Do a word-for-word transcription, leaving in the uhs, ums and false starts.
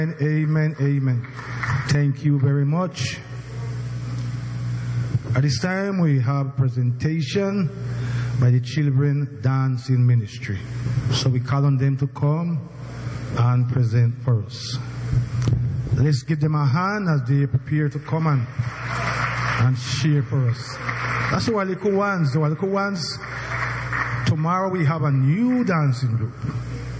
Amen, amen. Thank you very much. At this time, we have presentation by the Children Dancing Ministry. So we call on them to come and present for us. Let's give them a hand as they prepare to come and, and share for us. That's our little ones, our little ones. Tomorrow we have a new dancing group.